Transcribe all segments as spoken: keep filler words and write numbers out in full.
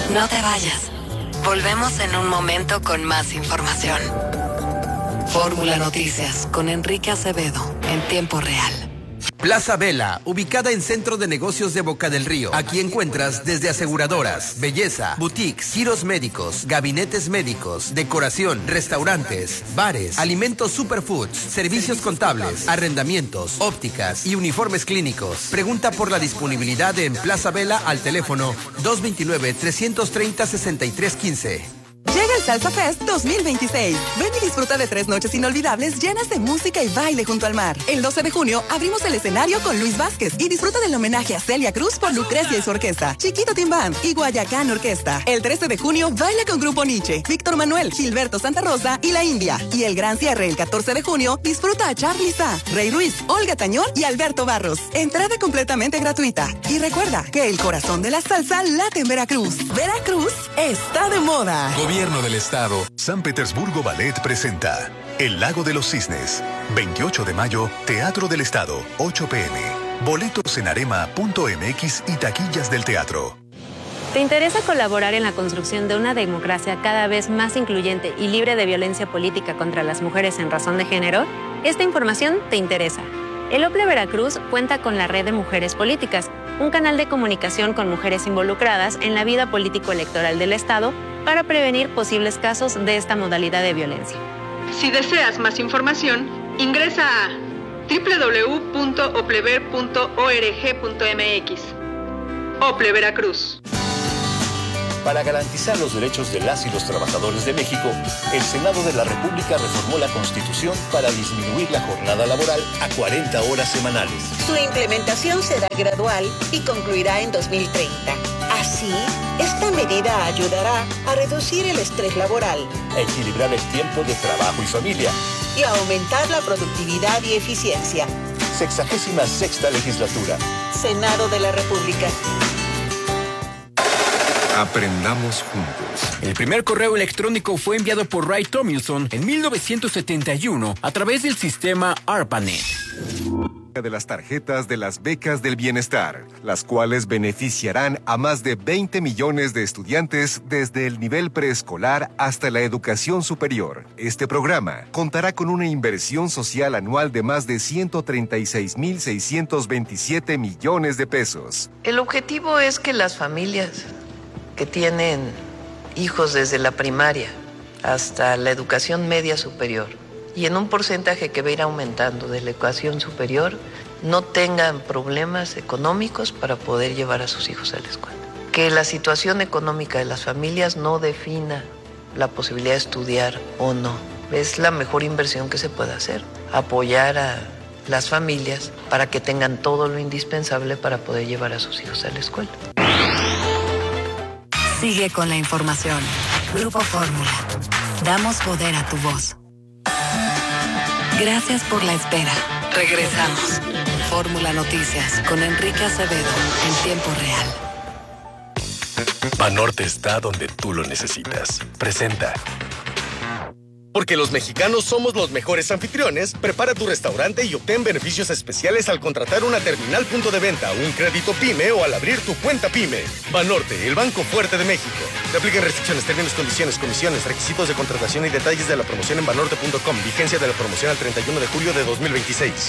No te vayas. Volvemos en un momento con más información. Fórmula Noticias con Enrique Acevedo en tiempo real. Plaza Vela, ubicada en Centro de Negocios de Boca del Río. Aquí encuentras desde aseguradoras, belleza, boutiques, giros médicos, gabinetes médicos, decoración, restaurantes, bares, alimentos superfoods, servicios contables, arrendamientos, ópticas y uniformes clínicos. Pregunta por la disponibilidad en Plaza Vela al teléfono dos dos nueve, tres tres cero, seis tres uno cinco. Llega el Salsa Fest dos mil veintiséis. Ven y disfruta de tres noches inolvidables llenas de música y baile junto al mar. El doce de junio abrimos el escenario con Luis Vázquez y disfruta del homenaje a Celia Cruz por Lucrecia y su orquesta, Chiquito Team Band y Guayacán Orquesta. El trece de junio baila con Grupo Nietzsche, Víctor Manuel, Gilberto Santa Rosa y La India. Y el gran cierre el catorce de junio disfruta a Charly Sa, Rey Ruiz, Olga Tañón y Alberto Barros. Entrada completamente gratuita. Y recuerda que el corazón de la salsa late en Veracruz. Veracruz está de moda. Gobierno del Estado. San Petersburgo Ballet presenta El Lago de los Cisnes. veintiocho de mayo, Teatro del Estado, ocho p m Boletos en arema punto m x y taquillas del teatro. ¿Te interesa colaborar en la construcción de una democracia cada vez más incluyente y libre de violencia política contra las mujeres en razón de género? Esta información te interesa. El O P L E Veracruz cuenta con la Red de Mujeres Políticas, un canal de comunicación con mujeres involucradas en la vida político-electoral del Estado para prevenir posibles casos de esta modalidad de violencia. Si deseas más información, ingresa a doble u doble u doble u punto oplever punto org punto m x. O P L E Veracruz. Para garantizar los derechos de las y los trabajadores de México, el Senado de la República reformó la Constitución para disminuir la jornada laboral a cuarenta horas semanales. Su implementación será gradual y concluirá en dos mil treinta. Así, esta medida ayudará a reducir el estrés laboral, a equilibrar el tiempo de trabajo y familia y a aumentar la productividad y eficiencia. Sexagésima sexta legislatura. Senado de la República. Aprendamos juntos. El primer correo electrónico fue enviado por Ray Tomlinson en mil novecientos setenta y uno a través del sistema ARPANET. De las tarjetas de las becas del bienestar, las cuales beneficiarán a más de veinte millones de estudiantes desde el nivel preescolar hasta la educación superior. Este programa contará con una inversión social anual de más de ciento treinta y seis mil seiscientos veintisiete millones de pesos. El objetivo es que las familias que tienen hijos desde la primaria hasta la educación media superior y en un porcentaje que va a ir aumentando de la educación superior, no tengan problemas económicos para poder llevar a sus hijos a la escuela. Que la situación económica de las familias no defina la posibilidad de estudiar o no. Es la mejor inversión que se puede hacer, apoyar a las familias para que tengan todo lo indispensable para poder llevar a sus hijos a la escuela. Sigue con la información. Grupo Fórmula. Damos poder a tu voz. Gracias por la espera. Regresamos. Fórmula Noticias con Enrique Acevedo en tiempo real. Banorte está donde tú lo necesitas. Presenta. Porque los mexicanos somos los mejores anfitriones, prepara tu restaurante y obtén beneficios especiales al contratar una terminal punto de venta, un crédito PYME o al abrir tu cuenta PYME. Banorte, el banco fuerte de México. Te aplican restricciones, términos, condiciones, comisiones, requisitos de contratación y detalles de la promoción en banorte punto com. Vigencia de la promoción al treinta y uno de julio de dos mil veintiséis.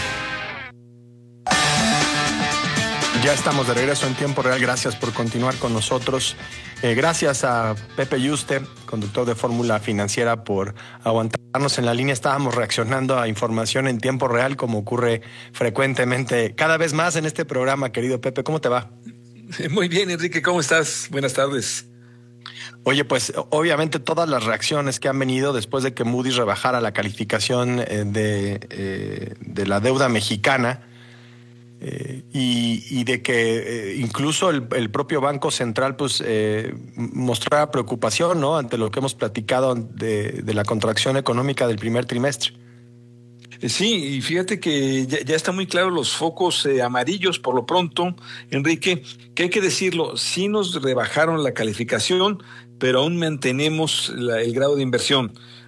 Ya estamos de regreso en tiempo real. Gracias por continuar con nosotros. Eh, gracias a Pepe Yuste, conductor de Fórmula Financiera, por aguantarnos en la línea. Estábamos reaccionando a información en tiempo real, como ocurre frecuentemente, cada vez más en este programa. Querido Pepe, ¿cómo te va? Muy bien, Enrique, ¿cómo estás? Buenas tardes. Oye, pues obviamente todas las reacciones que han venido después de que Moody's rebajara la calificación eh, de, eh, de la deuda mexicana, Eh, y, y de que eh, incluso el, el propio Banco Central pues eh, mostrara preocupación, ¿no?, ante lo que hemos platicado de, de la contracción económica del primer trimestre. Sí, y fíjate que ya, ya están muy claros los focos eh, amarillos por lo pronto, Enrique, que hay que decirlo, sí nos rebajaron la calificación, pero aún mantenemos la, el grado de inversión.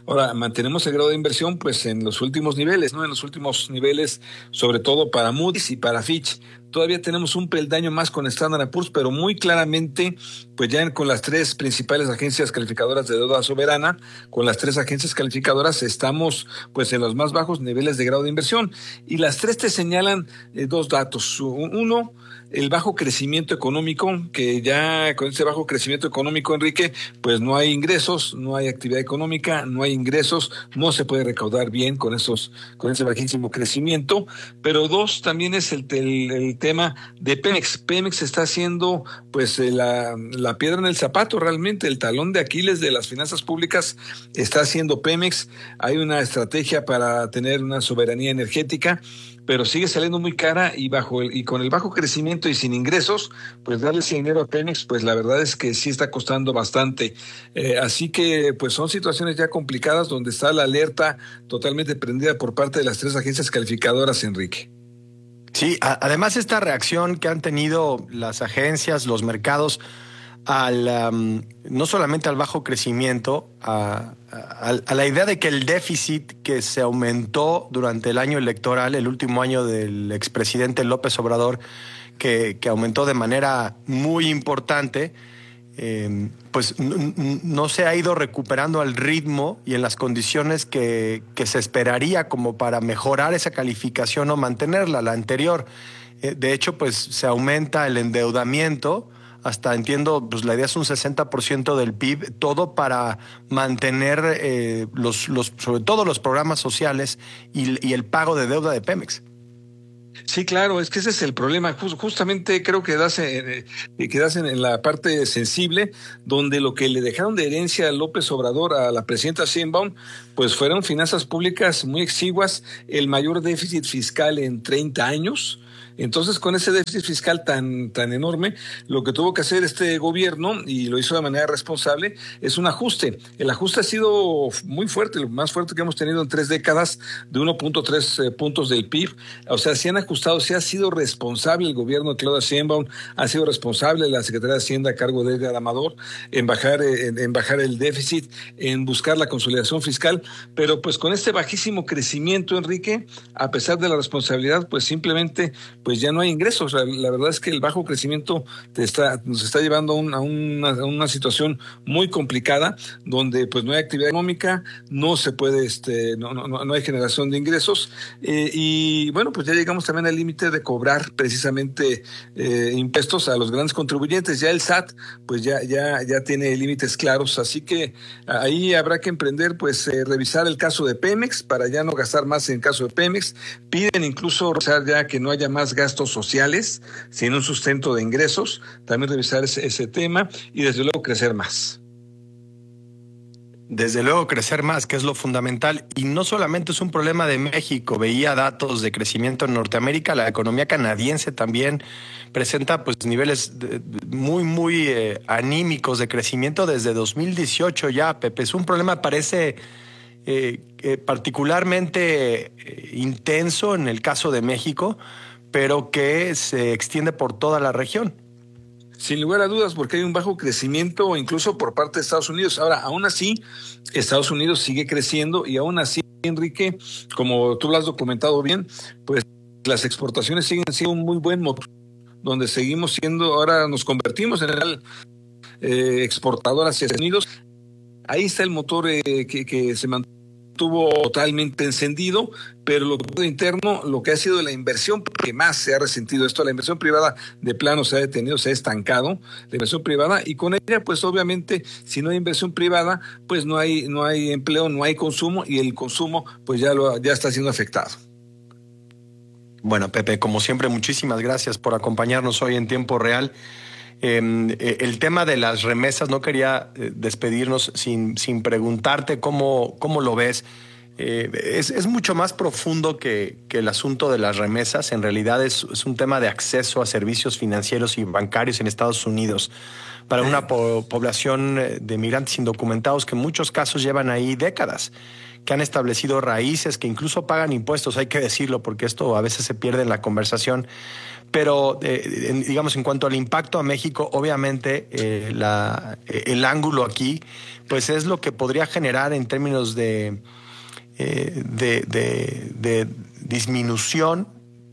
Ahora, mantenemos el grado de inversión pues en los últimos niveles, ¿no? En los últimos niveles, sobre todo para Moody's y para Fitch. Todavía tenemos un peldaño más con Standard and Poor's, pero muy claramente, pues ya con las tres principales agencias calificadoras de deuda soberana, con las tres agencias calificadoras estamos pues en los más bajos niveles de grado de inversión. Y las tres te señalan eh, dos datos. Uno, el bajo crecimiento económico, que ya con ese bajo crecimiento económico, Enrique, pues no hay ingresos, no hay actividad económica, no hay ingresos, no se puede recaudar bien con esos, con ese bajísimo crecimiento. Pero dos, también es el, el, el tema de Pemex. Pemex está haciendo pues la, la piedra en el zapato, realmente el talón de Aquiles de las finanzas públicas está haciendo Pemex. Hay una estrategia para tener una soberanía energética, pero sigue saliendo muy cara y bajo el, y con el bajo crecimiento y sin ingresos, pues darle ese dinero a Pemex, pues la verdad es que sí está costando bastante. Eh, así que pues son situaciones ya complicadas donde está la alerta totalmente prendida por parte de las tres agencias calificadoras, Enrique. Sí, a, además esta reacción que han tenido las agencias, los mercados, al um, no solamente al bajo crecimiento, a, a, a la idea de que el déficit que se aumentó durante el año electoral, el último año del expresidente López Obrador, que, que aumentó de manera muy importante, eh, pues n- n- no se ha ido recuperando al ritmo y en las condiciones que, que se esperaría como para mejorar esa calificación o mantenerla, la anterior. Eh, de hecho, pues se aumenta el endeudamiento, hasta entiendo, pues la idea es un sesenta por ciento del P I B, todo para mantener eh, los, los, sobre todo los programas sociales y, y el pago de deuda de Pemex. Sí, claro, es que ese es el problema. Just, justamente creo que das, en, que das en, en la parte sensible, donde lo que le dejaron de herencia a López Obrador, a la presidenta Sheinbaum, pues fueron finanzas públicas muy exiguas, el mayor déficit fiscal en treinta años. Entonces, con ese déficit fiscal tan, tan enorme, lo que tuvo que hacer este gobierno, y lo hizo de manera responsable, es un ajuste. El ajuste ha sido muy fuerte, lo más fuerte que hemos tenido en tres décadas, de uno punto tres eh, puntos del P I B. O sea, se han ajustado, se ha sido responsable el gobierno de Claudia Sheinbaum, ha sido responsable la Secretaría de Hacienda a cargo de Edgar Amador en bajar, en, en bajar el déficit, en buscar la consolidación fiscal, pero pues con este bajísimo crecimiento, Enrique, a pesar de la responsabilidad, pues simplemente pues ya no hay ingresos. La, la verdad es que el bajo crecimiento te está, nos está llevando a, un, a, una, a una situación muy complicada, donde pues no hay actividad económica, no se puede, este, no, no, no hay generación de ingresos, eh, y bueno, pues ya llegamos también al límite de cobrar precisamente eh, impuestos a los grandes contribuyentes. Ya el S A T pues ya, ya, ya tiene límites claros, así que ahí habrá que emprender, pues eh, revisar el caso de Pemex para ya no gastar más en caso de Pemex. Piden incluso revisar ya que no haya más gastos sociales, sino un sustento de ingresos, también revisar ese, ese tema y desde luego crecer más. Desde luego crecer más, que es lo fundamental, y no solamente es un problema de México. Veía datos de crecimiento en Norteamérica, la economía canadiense también presenta pues niveles de, de, muy muy eh, anímicos de crecimiento desde dos mil dieciocho ya, Pepe. Es un problema, parece eh, eh, particularmente eh, intenso en el caso de México, pero que se extiende por toda la región. Sin lugar a dudas, porque hay un bajo crecimiento incluso por parte de Estados Unidos. Ahora, aún así, Estados Unidos sigue creciendo y aún así, Enrique, como tú lo has documentado bien, pues las exportaciones siguen siendo un muy buen motor, donde seguimos siendo, ahora nos convertimos en el eh, exportador hacia Estados Unidos. Ahí está el motor eh, que, que se mantuvo estuvo totalmente encendido, pero lo que interno, lo que ha sido la inversión que más se ha resentido esto, la inversión privada de plano se ha detenido, se ha estancado, la inversión privada, y con ella, pues obviamente, si no hay inversión privada, pues no hay, no hay empleo, no hay consumo, y el consumo, pues ya lo, ya está siendo afectado. Bueno, Pepe, como siempre, muchísimas gracias por acompañarnos hoy en tiempo real. Eh, el tema de las remesas, no quería eh, despedirnos sin, sin preguntarte cómo, cómo lo ves. Eh, es, es mucho más profundo que, que el asunto de las remesas. En realidad es, es un tema de acceso a servicios financieros y bancarios en Estados Unidos para una po- población de migrantes indocumentados que en muchos casos llevan ahí décadas, que han establecido raíces, que incluso pagan impuestos, hay que decirlo, porque esto a veces se pierde en la conversación. Pero, eh, en, digamos, en cuanto al impacto a México, obviamente eh, la, el ángulo aquí pues es lo que podría generar en términos de... Eh, de, de, de disminución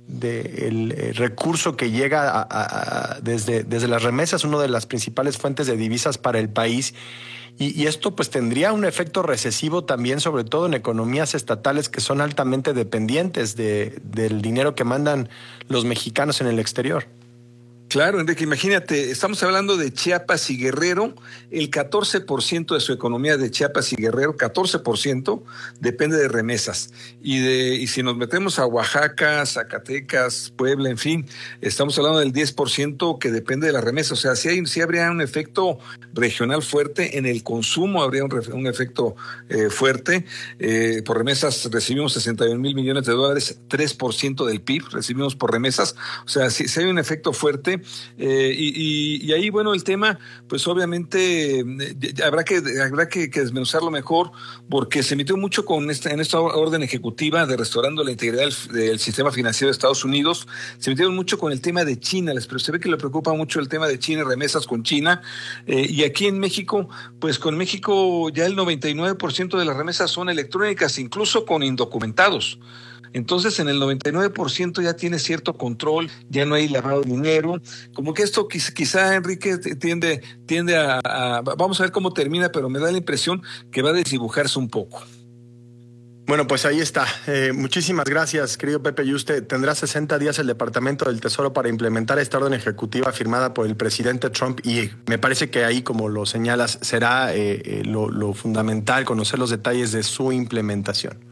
del de recurso que llega a, a, a, desde, desde las remesas, una de las principales fuentes de divisas para el país. Y, y esto pues tendría un efecto recesivo también, sobre todo en economías estatales que son altamente dependientes de, del dinero que mandan los mexicanos en el exterior. Claro, Enrique, imagínate, estamos hablando de Chiapas y Guerrero, el catorce por ciento de su economía de Chiapas y Guerrero, catorce por ciento depende de remesas. Y de y si nos metemos a Oaxaca, Zacatecas, Puebla, en fin, estamos hablando del diez por ciento que depende de las remesas. O sea, sí, hay, sí habría un efecto regional fuerte, en el consumo habría un, un efecto eh, fuerte. Eh, por remesas recibimos sesenta y un mil millones de dólares, tres por ciento del P I B recibimos por remesas. O sea, sí, sí hay un efecto fuerte. Eh, y, y, y ahí, bueno, el tema, pues obviamente eh, habrá que habrá que, que desmenuzarlo mejor, porque se metió mucho con esta, en esta orden ejecutiva de restaurando la integridad del, del sistema financiero de Estados Unidos. Se metieron mucho con el tema de China, pero se ve que le preocupa mucho el tema de China y remesas con China. Eh, y aquí en México, pues con México ya el noventa y nueve por ciento de las remesas son electrónicas, incluso con indocumentados. Entonces, en el noventa y nueve por ciento ya tiene cierto control, ya no hay lavado de dinero. Como que esto quizá, quizá Enrique, tiende, tiende a, a... Vamos a ver cómo termina, pero me da la impresión que va a desdibujarse un poco. Bueno, pues ahí está. Eh, muchísimas gracias, querido Pepe Yuste. Tendrá sesenta días el Departamento del Tesoro para implementar esta orden ejecutiva firmada por el presidente Trump, y me parece que ahí, como lo señalas, será eh, eh, lo, lo fundamental conocer los detalles de su implementación.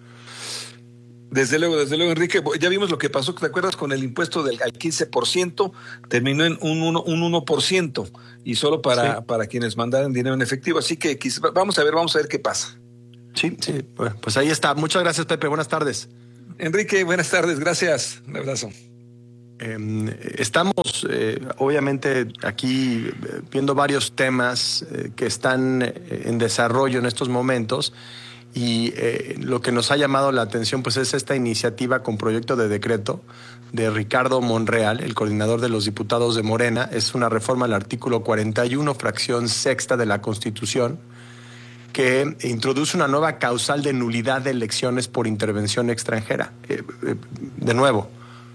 Desde luego, desde luego, Enrique, ya vimos lo que pasó, ¿te acuerdas? Con el impuesto del al quince por ciento, terminó en un uno, un uno por ciento, y solo para, sí. para quienes mandaran dinero en efectivo. Así que vamos a ver, vamos a ver qué pasa. Sí, sí, pues ahí está. Muchas gracias, Pepe. Buenas tardes. Enrique, buenas tardes. Gracias. Un abrazo. Eh, estamos, eh, obviamente, aquí viendo varios temas eh, que están en desarrollo en estos momentos. Y eh, lo que nos ha llamado la atención pues es esta iniciativa con proyecto de decreto de Ricardo Monreal, el coordinador de los diputados de Morena. Es una reforma al artículo cuarenta y uno, fracción sexta de la Constitución, que introduce una nueva causal de nulidad de elecciones por intervención extranjera. Eh, eh, de nuevo,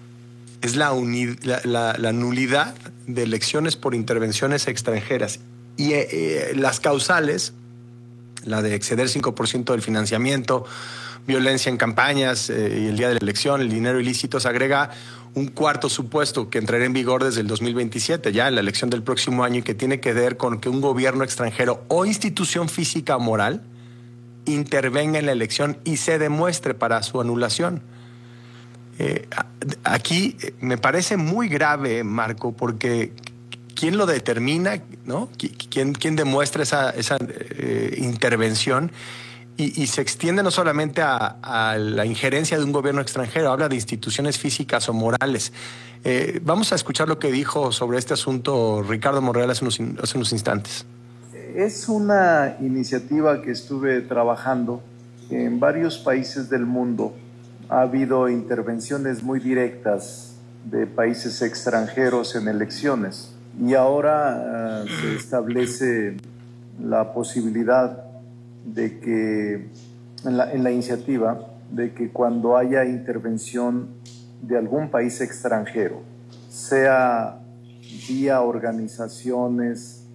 es la, uni, la, la, la nulidad de elecciones por intervenciones extranjeras. Y eh, eh, las causales, la de exceder cinco por ciento del financiamiento, violencia en campañas eh, y el día de la elección, el dinero ilícito, se agrega un cuarto supuesto que entrará en vigor desde el dos mil veintisiete, ya en la elección del próximo año, y que tiene que ver con que un gobierno extranjero o institución física o moral intervenga en la elección y se demuestre para su anulación. Eh, aquí me parece muy grave, Marco, porque ¿quién lo determina, no? ¿Quién, quién demuestra esa, esa eh, intervención? Y, y se extiende no solamente a, a la injerencia de un gobierno extranjero, habla de instituciones físicas o morales. Eh, vamos a escuchar lo que dijo sobre este asunto Ricardo Monreal hace unos, hace unos instantes. Es una iniciativa que estuve trabajando. En varios países del mundo ha habido intervenciones muy directas de países extranjeros en elecciones. Y ahora uh, se establece la posibilidad de que, en la, en la iniciativa, de que cuando haya intervención de algún país extranjero, sea vía organizaciones,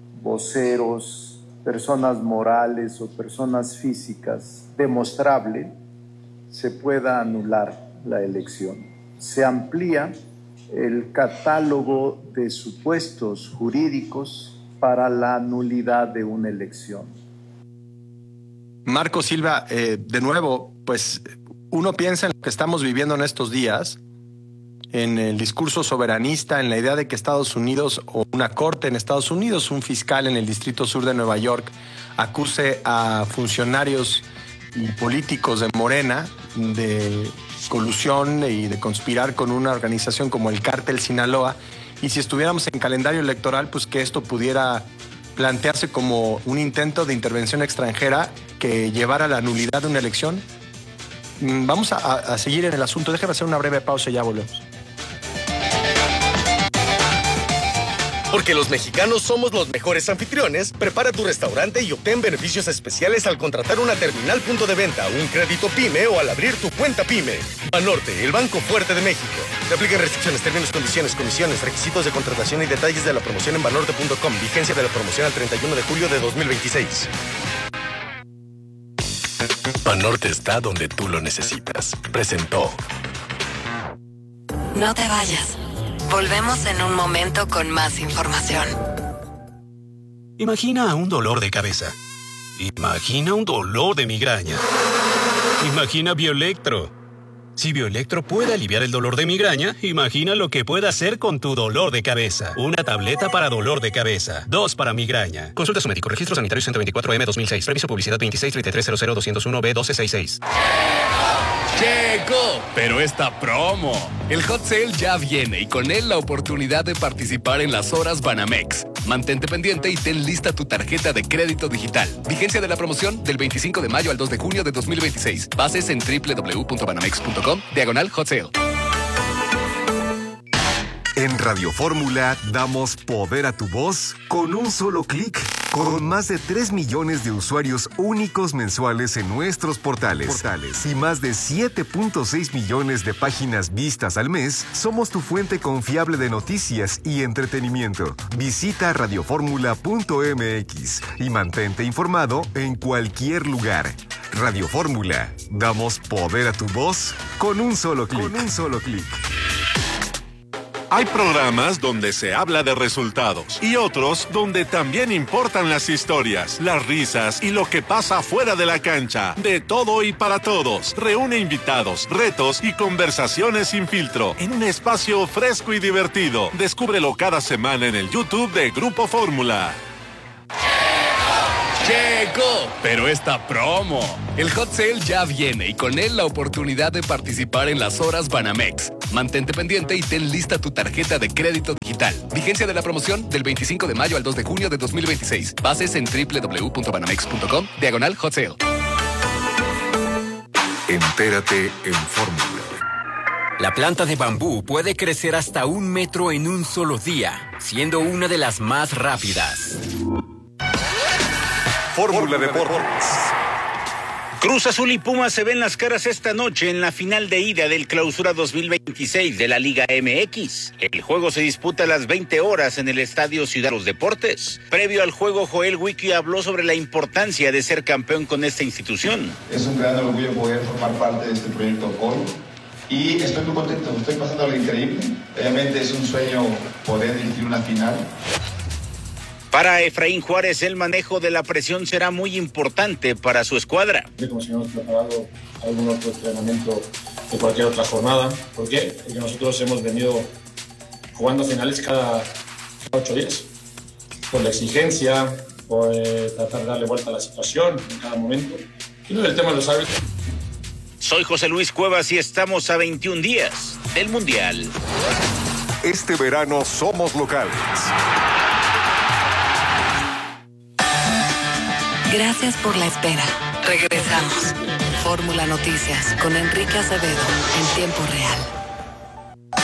voceros, personas morales o personas físicas, demostrable, se pueda anular la elección. Se amplía el catálogo de supuestos jurídicos para la nulidad de una elección. Marco Silva, eh, de nuevo, pues uno piensa en lo que estamos viviendo en estos días, en el discurso soberanista, en la idea de que Estados Unidos, o una corte en Estados Unidos, un fiscal en el Distrito Sur de Nueva York, acuse a funcionarios y políticos de Morena de colusión y de conspirar con una organización como el Cártel Sinaloa, y si estuviéramos en calendario electoral, pues que esto pudiera plantearse como un intento de intervención extranjera que llevara a la nulidad de una elección. Vamos a, a seguir en el asunto. Déjame hacer una breve pausa y ya volvemos. Porque los mexicanos somos los mejores anfitriones, prepara tu restaurante y obtén beneficios especiales al contratar una terminal punto de venta, un crédito PYME o al abrir tu cuenta PYME. Banorte, el banco fuerte de México. Te aplican restricciones, términos, condiciones, comisiones, requisitos de contratación y detalles de la promoción en banorte punto com. Vigencia de la promoción al treinta y uno de julio de dos mil veintiséis. Banorte está donde tú lo necesitas. Presentó. No te vayas. Volvemos en un momento con más información. Imagina un dolor de cabeza. Imagina un dolor de migraña. Imagina Bioelectro. Si Bioelectro puede aliviar el dolor de migraña, imagina lo que puede hacer con tu dolor de cabeza. Una tableta para dolor de cabeza. Dos para migraña. Consulta a su médico. Registro sanitario ciento veinticuatro M dos mil seis. Previso publicidad veintiséis treinta y tres cero cero doscientos uno B doce sesenta y seis. Llegó, pero esta promo. El Hot Sale ya viene y con él la oportunidad de participar en las horas Banamex. Mantente pendiente y ten lista tu tarjeta de crédito digital. Vigencia de la promoción del veinticinco de mayo al dos de junio de dos mil veintiséis. Bases en doble u doble u doble u punto banamex punto com, diagonal Hot Sale. En Radio Fórmula damos poder a tu voz con un solo clic. Con más de tres millones de usuarios únicos mensuales en nuestros portales, portales y más de siete punto seis millones de páginas vistas al mes, somos tu fuente confiable de noticias y entretenimiento. Visita radio fórmula punto m x y mantente informado en cualquier lugar. Radio Fórmula, damos poder a tu voz con un solo clic. Con un solo clic. Hay programas donde se habla de resultados y otros donde también importan las historias, las risas y lo que pasa fuera de la cancha. De todo y para todos. Reúne invitados, retos y conversaciones sin filtro en un espacio fresco y divertido. Descúbrelo cada semana en el YouTube de Grupo Fórmula. Llegó, pero esta promo. El Hot Sale ya viene y con él la oportunidad de participar en las horas Banamex. Mantente pendiente y ten lista tu tarjeta de crédito digital. Vigencia de la promoción del veinticinco de mayo al dos de junio de dos mil veintiséis. Bases en doble u doble u doble u punto banamex punto com, diagonal Hot Sale. Entérate en Fórmula. La planta de bambú puede crecer hasta un metro en un solo día, siendo una de las más rápidas. Fórmula Deportes. Cruz Azul y Pumas se ven las caras esta noche en la final de ida del Clausura dos mil veintiséis de la Liga M X. El juego se disputa a las veinte horas en el Estadio Ciudad de los Deportes. Previo al juego, Joel Wiki habló sobre la importancia de ser campeón con esta institución. Es un gran orgullo poder formar parte de este proyecto hoy y estoy muy contento, estoy pasando lo increíble. Obviamente es un sueño poder dirigir una final. Para Efraín Juárez, el manejo de la presión será muy importante para su escuadra. Como si no hemos preparado algún otro entrenamiento de cualquier otra jornada. ¿Por qué? Porque nosotros hemos venido jugando finales cada, cada ocho días. Por la exigencia, por eh, tratar de darle vuelta a la situación en cada momento. Y no es el tema de los árbitros. Soy José Luis Cuevas y estamos a veintiún días del Mundial. Este verano somos locales. Gracias por la espera. Regresamos. Fórmula Noticias con Enrique Acevedo en tiempo real.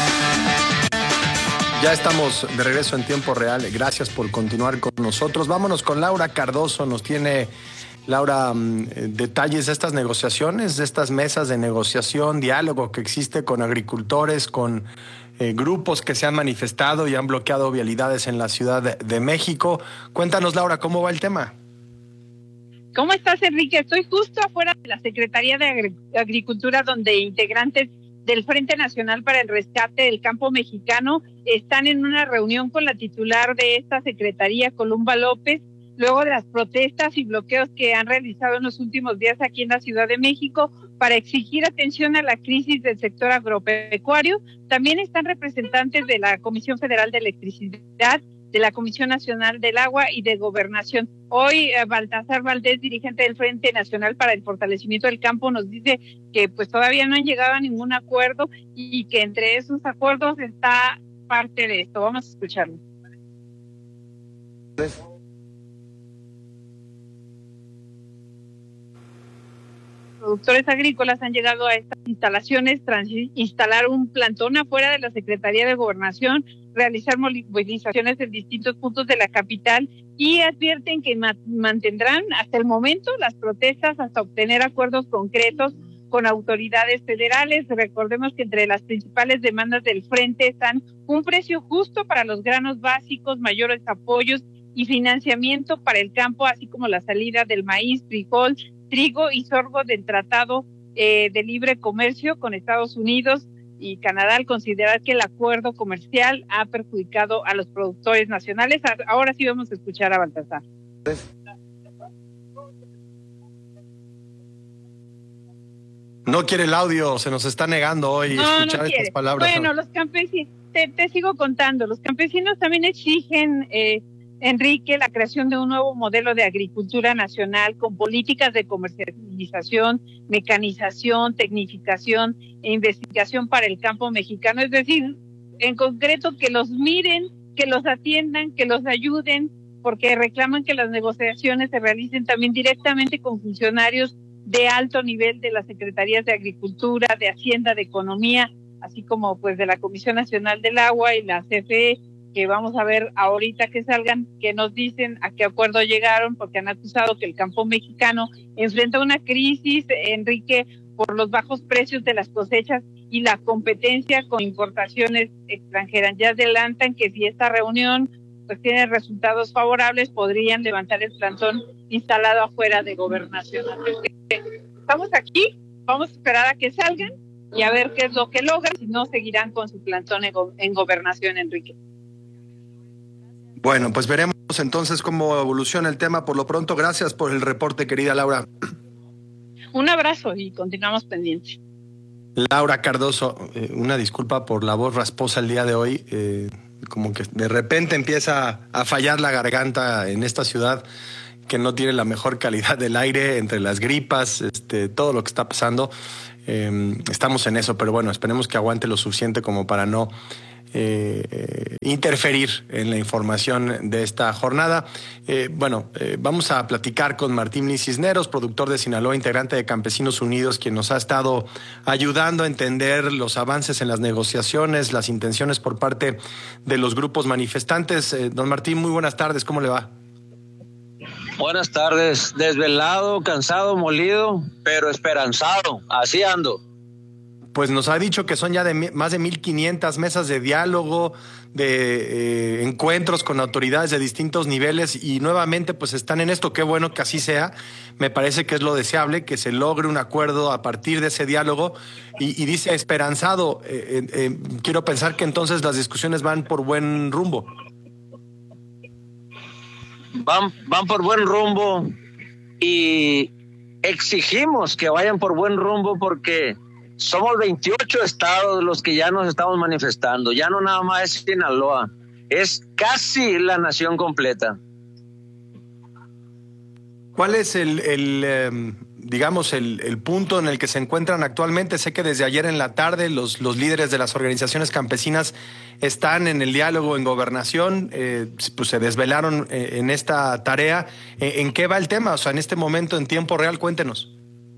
Ya estamos de regreso en tiempo real. Gracias por continuar con nosotros. Vámonos con Laura Cardoso. Nos tiene, Laura, detalles de estas negociaciones, de estas mesas de negociación, diálogo que existe con agricultores, con eh, grupos que se han manifestado y han bloqueado vialidades en la Ciudad de, de México. Cuéntanos, Laura, ¿cómo va el tema? ¿Cómo estás, Enrique? Estoy justo afuera de la Secretaría de Agri- Agricultura, donde integrantes del Frente Nacional para el Rescate del Campo Mexicano están en una reunión con la titular de esta secretaría, Columba López, luego de las protestas y bloqueos que han realizado en los últimos días aquí en la Ciudad de México para exigir atención a la crisis del sector agropecuario. También están representantes de la Comisión Federal de Electricidad, de la Comisión Nacional del Agua y de Gobernación. Hoy eh, Baltasar Valdés, dirigente del Frente Nacional para el Fortalecimiento del Campo, nos dice que pues todavía no han llegado a ningún acuerdo y que entre esos acuerdos está parte de esto. Vamos a escucharlo. Productores agrícolas han llegado a estas instalaciones tras instalar un plantón afuera de la Secretaría de Gobernación, realizar movilizaciones en distintos puntos de la capital y advierten que ma- mantendrán hasta el momento las protestas hasta obtener acuerdos concretos con autoridades federales. Recordemos que entre las principales demandas del frente están un precio justo para los granos básicos, mayores apoyos y financiamiento para el campo, así como la salida del maíz, frijol, trigo y sorgo del Tratado eh, de Libre Comercio con Estados Unidos y Canadá, al considerar que el acuerdo comercial ha perjudicado a los productores nacionales. Ahora sí vamos a escuchar a Baltasar. No quiere el audio, se nos está negando hoy no, escuchar no estas palabras. Bueno, los campesinos, te, te sigo contando, los campesinos también exigen, eh, Enrique, la creación de un nuevo modelo de agricultura nacional con políticas de comercialización, mecanización, tecnificación e investigación para el campo mexicano. Es decir, en concreto, que los miren, que los atiendan, que los ayuden, porque reclaman que las negociaciones se realicen también directamente con funcionarios de alto nivel de las Secretarías de Agricultura, de Hacienda, de Economía, así como pues de la Comisión Nacional del Agua y la C F E, que vamos a ver ahorita que salgan, que nos dicen a qué acuerdo llegaron, porque han acusado que el campo mexicano enfrenta una crisis, Enrique, por los bajos precios de las cosechas y la competencia con importaciones extranjeras. Ya adelantan que si esta reunión pues tiene resultados favorables, podrían levantar el plantón instalado afuera de Gobernación. Así que estamos aquí, vamos a esperar a que salgan y a ver qué es lo que logran, si no seguirán con su plantón en, go- en Gobernación, Enrique. Bueno, pues veremos entonces cómo evoluciona el tema. Por lo pronto, gracias por el reporte, querida Laura. Un abrazo y continuamos pendientes. Laura Cardoso, eh, una disculpa por la voz rasposa el día de hoy. Eh, como que de repente empieza a fallar la garganta en esta ciudad que no tiene la mejor calidad del aire, entre las gripas, este, todo lo que está pasando. Eh, estamos en eso, pero bueno, esperemos que aguante lo suficiente como para no Eh, eh, interferir en la información de esta jornada. Eh, bueno, eh, vamos a platicar con Martín Lee Cisneros, productor de Sinaloa, integrante de Campesinos Unidos, quien nos ha estado ayudando a entender los avances en las negociaciones, las intenciones por parte de los grupos manifestantes. Eh, don Martín, muy buenas tardes, ¿cómo le va? Buenas tardes, desvelado, cansado, molido, pero esperanzado, así ando. Pues nos ha dicho que son ya de más de mil quinientas mesas de diálogo, de eh, encuentros con autoridades de distintos niveles y nuevamente pues están en esto. Qué bueno que así sea. Me parece que es lo deseable, que se logre un acuerdo a partir de ese diálogo y, y dice esperanzado. Eh, eh, eh, quiero pensar que entonces las discusiones van por buen rumbo. Van, van por buen rumbo y exigimos que vayan por buen rumbo porque somos veintiocho estados los que ya nos estamos manifestando, ya no nada más es Sinaloa, es casi la nación completa. ¿Cuál es el, el eh, digamos, el, el punto en el que se encuentran actualmente? Sé que desde ayer en la tarde los, los líderes de las organizaciones campesinas están en el diálogo en Gobernación, eh, pues se desvelaron eh, en esta tarea. ¿En qué va el tema? O sea, en este momento, en tiempo real, cuéntenos.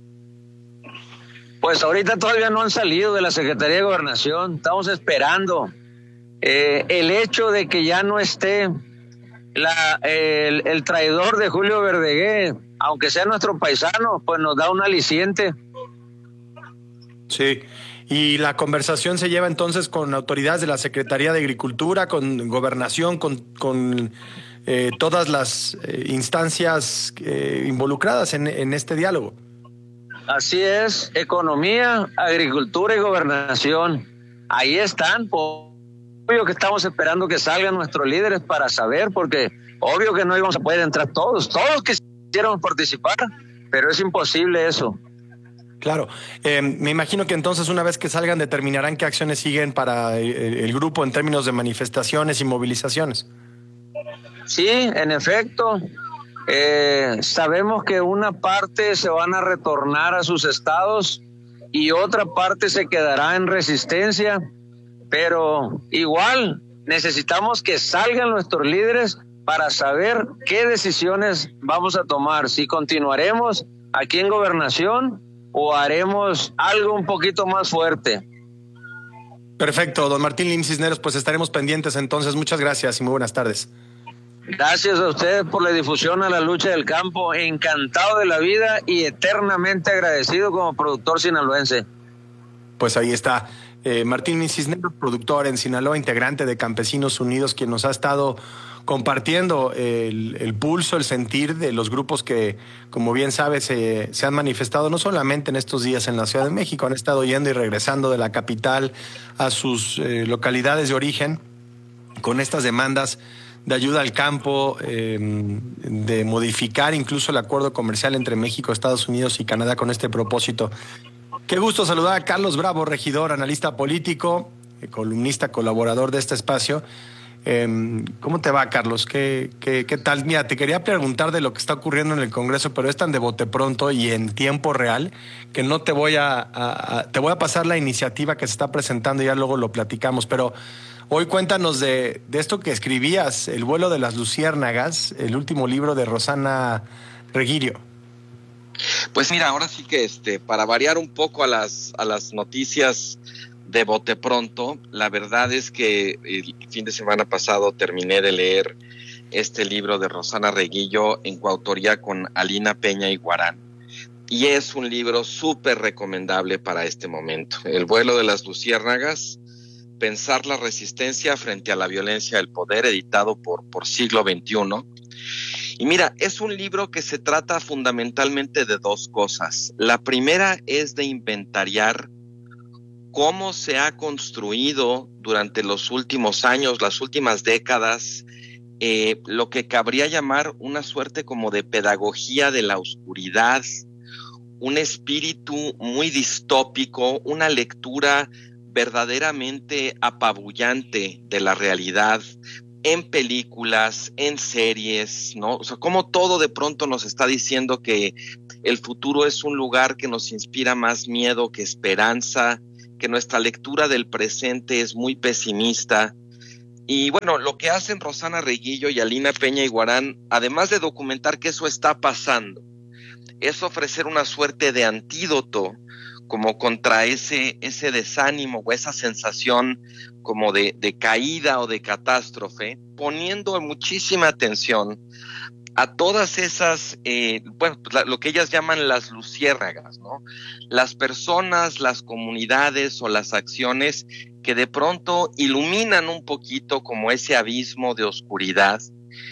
Pues ahorita todavía no han salido de la Secretaría de Gobernación, estamos esperando. Eh, el hecho de que ya no esté la, el, el traidor de Julio Verdeguer, aunque sea nuestro paisano, pues nos da un aliciente. Sí, y la conversación se lleva entonces con autoridades de la Secretaría de Agricultura, con Gobernación, con, con eh, todas las eh, instancias eh, involucradas en, en este diálogo. Así es, economía, agricultura y gobernación. Ahí están, obvio que estamos esperando que salgan nuestros líderes para saber, porque obvio que no íbamos a poder entrar todos, todos quisieron participar, pero es imposible eso. Claro, eh, me imagino que entonces una vez que salgan determinarán qué acciones siguen para el, el grupo en términos de manifestaciones y movilizaciones. Sí, en efecto, eh, sabemos que una parte se van a retornar a sus estados y otra parte se quedará en resistencia, pero igual necesitamos que salgan nuestros líderes para saber qué decisiones vamos a tomar, si continuaremos aquí en gobernación o haremos algo un poquito más fuerte. Perfecto, don Martín Lim Cisneros, pues estaremos pendientes entonces. Muchas gracias y muy buenas tardes. Gracias a ustedes por la difusión a la lucha del campo. Encantado de la vida y eternamente agradecido como productor sinaloense. Pues ahí está eh, Martín Lim Cisneros, productor en Sinaloa, integrante de Campesinos Unidos, quien nos ha estado compartiendo el, el pulso, el sentir de los grupos que, como bien sabes, se, se han manifestado no solamente en estos días en la Ciudad de México, han estado yendo y regresando de la capital a sus eh, localidades de origen con estas demandas de ayuda al campo, eh, de modificar incluso el acuerdo comercial entre México, Estados Unidos y Canadá con este propósito. Qué gusto saludar a Carlos Bravo, regidor, analista político, eh, columnista, colaborador de este espacio. Eh, ¿Cómo te va, Carlos? ¿Qué, qué, ¿Qué tal? Mira, te quería preguntar de lo que está ocurriendo en el Congreso, pero es tan de bote pronto y en tiempo real que no te voy a, a, a te voy a pasar la iniciativa que se está presentando y ya luego lo platicamos, pero hoy cuéntanos de, de esto que escribías, El vuelo de las luciérnagas, el último libro de Rosana Reguillo. Pues mira, ahora sí que este, para variar un poco a las, a las noticias de bote pronto, la verdad es que el fin de semana pasado terminé de leer este libro de Rosana Reguillo en coautoría con Alina Peña Iguarán. Y es un libro súper recomendable para este momento. El vuelo de las luciérnagas, pensar la resistencia frente a la violencia del poder, editado por, por Siglo veintiuno. Y mira, es un libro que se trata fundamentalmente de dos cosas. La primera es de inventariar cómo se ha construido durante los últimos años, las últimas décadas, eh, lo que cabría llamar una suerte como de pedagogía de la oscuridad, un espíritu muy distópico, una lectura verdaderamente apabullante de la realidad en películas, en series, ¿no? O sea, cómo todo de pronto nos está diciendo que el futuro es un lugar que nos inspira más miedo que esperanza, que nuestra lectura del presente es muy pesimista. Y bueno, lo que hacen Rosana Reguillo y Alina Peña Iguarán, además de documentar que eso está pasando, es ofrecer una suerte de antídoto como contra ese, ese desánimo o esa sensación como de, de caída o de catástrofe, poniendo muchísima atención a todas esas, eh, bueno, la, lo que ellas llaman las luciérnagas, ¿no? Las personas, las comunidades o las acciones que de pronto iluminan un poquito como ese abismo de oscuridad,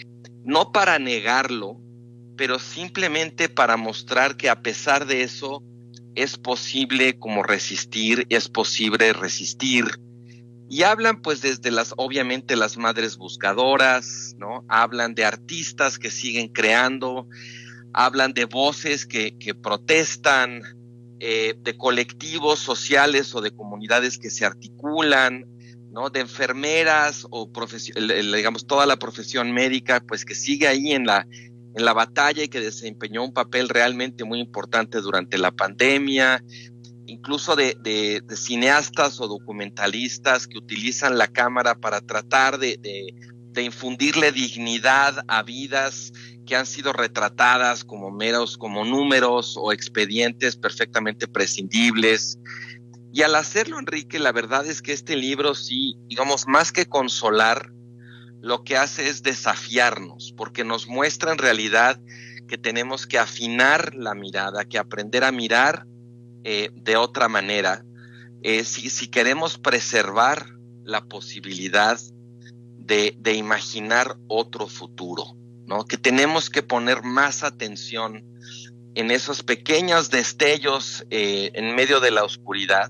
no para negarlo, pero simplemente para mostrar que a pesar de eso es posible como resistir, es posible resistir. Y hablan pues desde las, obviamente las madres buscadoras, ¿no? Hablan de artistas que siguen creando, hablan de voces que, que protestan, eh, de colectivos sociales o de comunidades que se articulan, ¿no? De enfermeras o profes- digamos toda la profesión médica pues que sigue ahí en la, en la batalla y que desempeñó un papel realmente muy importante durante la pandemia. Incluso de, de, de cineastas o documentalistas que utilizan la cámara para tratar de, de, de infundirle dignidad a vidas que han sido retratadas como meros, como números o expedientes perfectamente prescindibles. Y al hacerlo, Enrique, la verdad es que este libro sí, digamos, más que consolar, lo que hace es desafiarnos, porque nos muestra en realidad que tenemos que afinar la mirada, que aprender a mirar Eh, de otra manera, eh, si, si queremos preservar la posibilidad de, de imaginar otro futuro, ¿no? Que tenemos que poner más atención en esos pequeños destellos eh, en medio de la oscuridad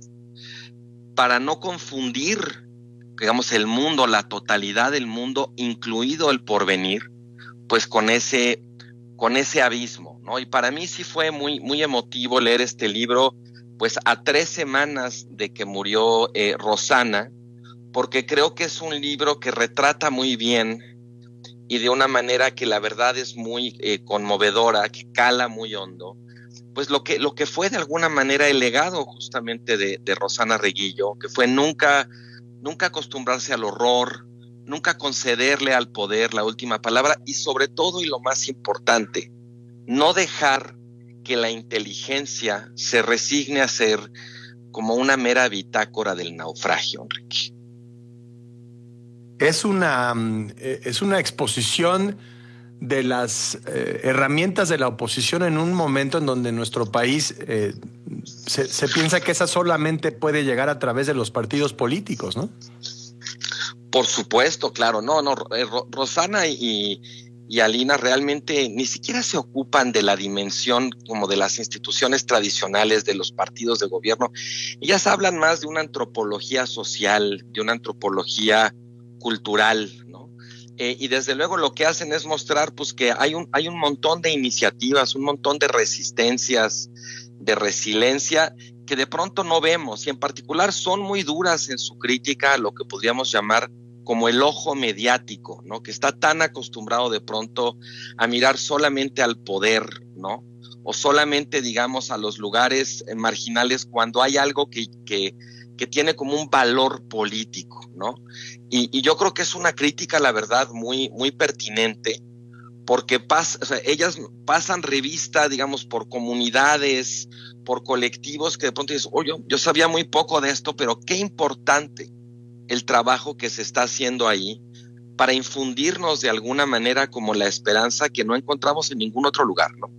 para no confundir, digamos, el mundo, la totalidad del mundo, incluido el porvenir, pues con ese, con ese abismo, ¿no? Y para mí sí fue muy, muy emotivo leer este libro, pues a tres semanas de que murió eh, Rosana, porque creo que es un libro que retrata muy bien y de una manera que la verdad es muy eh, conmovedora, que cala muy hondo, pues lo que, lo que fue de alguna manera el legado justamente de, de Rosana Reguillo, que fue nunca, nunca acostumbrarse al horror, nunca concederle al poder la última palabra y sobre todo, y lo más importante, no dejar que la inteligencia se resigne a ser como una mera bitácora del naufragio, Enrique. Es una, es una exposición de las eh, herramientas de la oposición en un momento en donde nuestro país eh, se, se piensa que esa solamente puede llegar a través de los partidos políticos, ¿no? Por supuesto, claro. No, no, Rosana y, y Alina realmente ni siquiera se ocupan de la dimensión como de las instituciones tradicionales de los partidos de gobierno. Ellas hablan más de una antropología social, de una antropología cultural, ¿no? Eh, y desde luego lo que hacen es mostrar pues que hay un, hay un montón de iniciativas, un montón de resistencias, de resiliencia que de pronto no vemos, y en particular son muy duras en su crítica a lo que podríamos llamar como el ojo mediático, ¿no? Que está tan acostumbrado de pronto a mirar solamente al poder, ¿no? O solamente, digamos, a los lugares marginales cuando hay algo que, que, que tiene como un valor político, ¿no? Y, y yo creo que es una crítica, la verdad, muy, muy pertinente, porque pas, o sea, ellas pasan revista, digamos, por comunidades, por colectivos que de pronto dicen, oye, yo sabía muy poco de esto, pero qué importante el trabajo que se está haciendo ahí para infundirnos de alguna manera como la esperanza que no encontramos en ningún otro lugar, ¿no?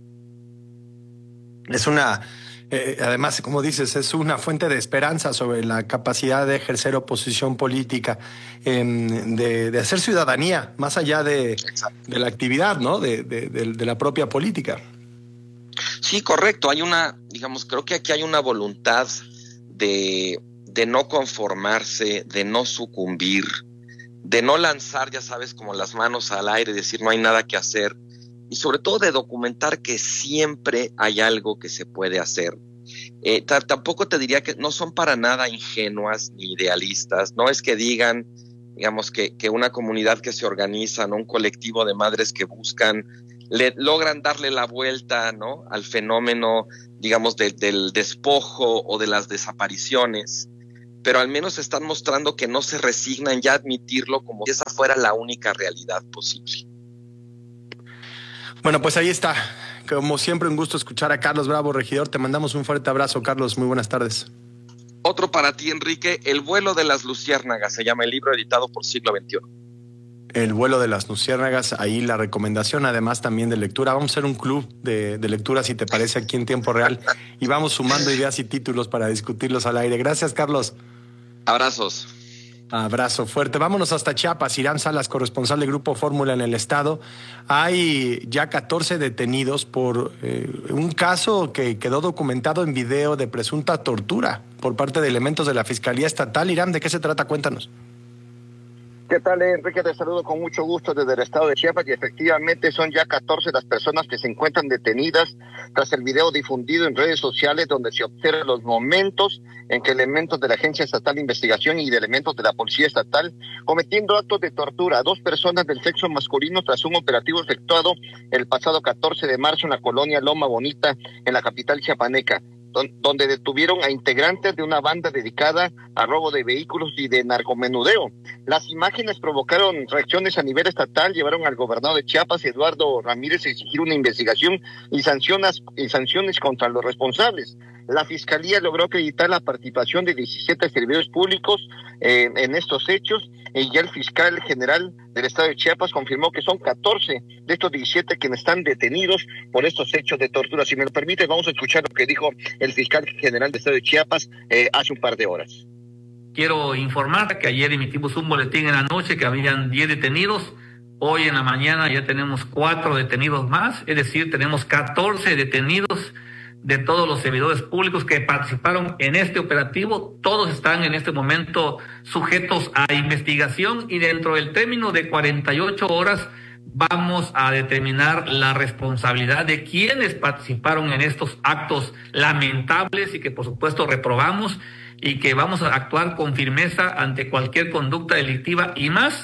Es una, eh, además, como dices, es una fuente de esperanza sobre la capacidad de ejercer oposición política, eh, de, de hacer ciudadanía, más allá de, de la actividad, ¿no? De, de, de, de la propia política. Sí, correcto. Hay una, digamos, creo que aquí hay una voluntad de, de no conformarse, de no sucumbir, de no lanzar, ya sabes, como las manos al aire, decir no hay nada que hacer, y sobre todo de documentar que siempre hay algo que se puede hacer. Eh, t- tampoco te diría que no son para nada ingenuas ni idealistas, no es que digan, digamos, que, que una comunidad que se organiza, ¿no? Un colectivo de madres que buscan, le logran darle la vuelta, ¿no? Al fenómeno, digamos, de, del despojo o de las desapariciones, pero al menos están mostrando que no se resignan ya a admitirlo como si esa fuera la única realidad posible. Bueno, pues ahí está. Como siempre, un gusto escuchar a Carlos Bravo, regidor. Te mandamos un fuerte abrazo, Carlos. Muy buenas tardes. Otro para ti, Enrique, El vuelo de las luciérnagas, se llama el libro, editado por Siglo veintiuno. El vuelo de las luciérnagas, ahí la recomendación, además también de lectura. Vamos a hacer un club de, de lectura, si te parece, aquí en tiempo real, y vamos sumando ideas y títulos para discutirlos al aire. Gracias, Carlos. Abrazos. Abrazo fuerte. Vámonos hasta Chiapas. Irán Salas, corresponsal de Grupo Fórmula en el estado. Hay ya catorce detenidos por eh, un caso que quedó documentado en video de presunta tortura por parte de elementos de la Fiscalía Estatal. Irán, ¿de qué se trata? Cuéntanos. ¿Qué tal, Enrique? Te saludo con mucho gusto desde el estado de Chiapas, y efectivamente son ya catorce las personas que se encuentran detenidas tras el video difundido en redes sociales donde se observan los momentos en que elementos de la Agencia Estatal de Investigación y de elementos de la Policía Estatal cometiendo actos de tortura a dos personas del sexo masculino tras un operativo efectuado el pasado catorce de marzo en la colonia Loma Bonita, en la capital chiapaneca, donde detuvieron a integrantes de una banda dedicada a robo de vehículos y de narcomenudeo. Las imágenes provocaron reacciones a nivel estatal, llevaron al gobernador de Chiapas, Eduardo Ramírez, a exigir una investigación y sanciones, y sanciones contra los responsables. La Fiscalía logró acreditar la participación de diecisiete servidores públicos eh, en estos hechos, y ya el fiscal general del estado de Chiapas confirmó que son catorce de estos diecisiete quienes están detenidos por estos hechos de tortura. Si me lo permite, vamos a escuchar lo que dijo el fiscal general del estado de Chiapas eh, hace un par de horas. Quiero informar que ayer emitimos un boletín en la noche que habían diez detenidos. Hoy en la mañana ya tenemos cuatro detenidos más, es decir, tenemos catorce detenidos de todos los servidores públicos que participaron en este operativo. Todos están en este momento sujetos a investigación, y dentro del término de cuarenta y ocho horas vamos a determinar la responsabilidad de quienes participaron en estos actos lamentables y que por supuesto reprobamos, y que vamos a actuar con firmeza ante cualquier conducta delictiva, y más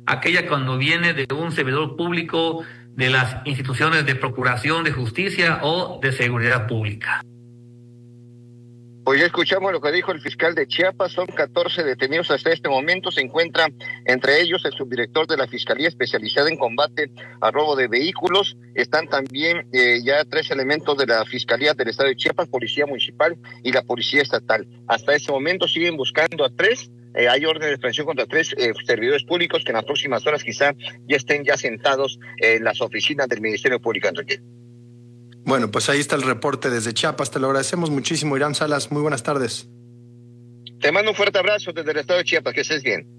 aquella cuando viene de un servidor público de las instituciones de procuración de justicia o de seguridad pública. Pues ya escuchamos lo que dijo el fiscal de Chiapas, son catorce detenidos hasta este momento, se encuentra entre ellos el subdirector de la Fiscalía Especializada en Combate a Robo de Vehículos, están también eh, ya tres elementos de la Fiscalía del Estado de Chiapas, Policía Municipal y la Policía Estatal. Hasta este momento siguen buscando a tres, eh, hay orden de aprehensión contra tres eh, servidores públicos que en las próximas horas quizá ya estén ya sentados en las oficinas del Ministerio Público, Enrique. Bueno, pues ahí está el reporte desde Chiapas. Te lo agradecemos muchísimo, Irán Salas. Muy buenas tardes. Te mando un fuerte abrazo desde el estado de Chiapas. Que estés bien.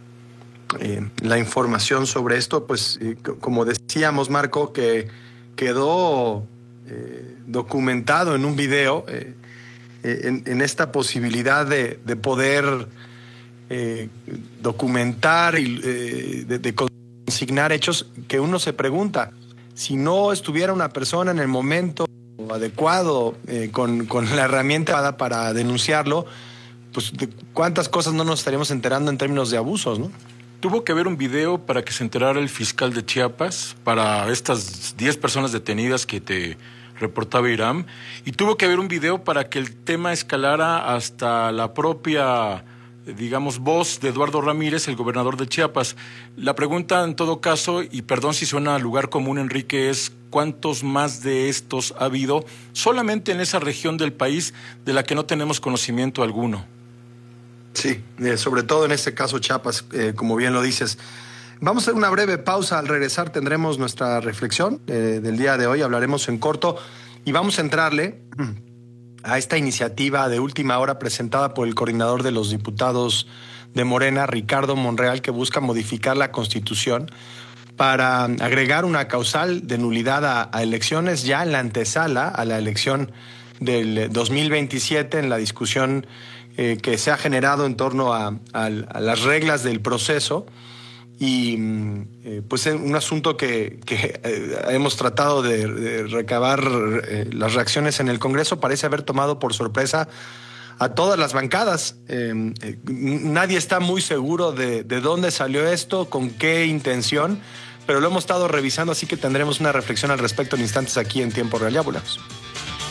Eh, la información sobre esto, pues, eh, como decíamos, Marco, que quedó eh, documentado en un video eh, eh, en, en esta posibilidad de, de poder eh, documentar y eh, de, de consignar hechos que uno se pregunta. Si no estuviera una persona en el momento adecuado, eh, con, con la herramienta para denunciarlo, pues de cuántas cosas no nos estaríamos enterando en términos de abusos, ¿no? Tuvo que haber un video para que se enterara el fiscal de Chiapas, para estas diez personas detenidas que te reportaba Irán, y tuvo que haber un video para que el tema escalara hasta la propia, digamos, voz de Eduardo Ramírez, el gobernador de Chiapas. La pregunta, en todo caso, y perdón si suena a lugar común, Enrique, es ¿cuántos más de estos ha habido solamente en esa región del país de la que no tenemos conocimiento alguno? Sí, eh, sobre todo en este caso Chiapas, eh, como bien lo dices. Vamos a hacer una breve pausa. Al regresar tendremos nuestra reflexión eh, del día de hoy, hablaremos en corto y vamos a entrarle a esta iniciativa de última hora presentada por el coordinador de los diputados de Morena, Ricardo Monreal, que busca modificar la Constitución para agregar una causal de nulidad a, a elecciones ya en la antesala a la elección del dos mil veintisiete, en la discusión eh, que se ha generado en torno a, a, a las reglas del proceso. Y eh, pues es un asunto que, que eh, hemos tratado de, de recabar eh, las reacciones en el Congreso. Parece haber tomado por sorpresa a todas las bancadas. Eh, eh, nadie está muy seguro de, de dónde salió esto, con qué intención, pero lo hemos estado revisando, así que tendremos una reflexión al respecto en instantes aquí en Tiempo Real. Ya volvemos.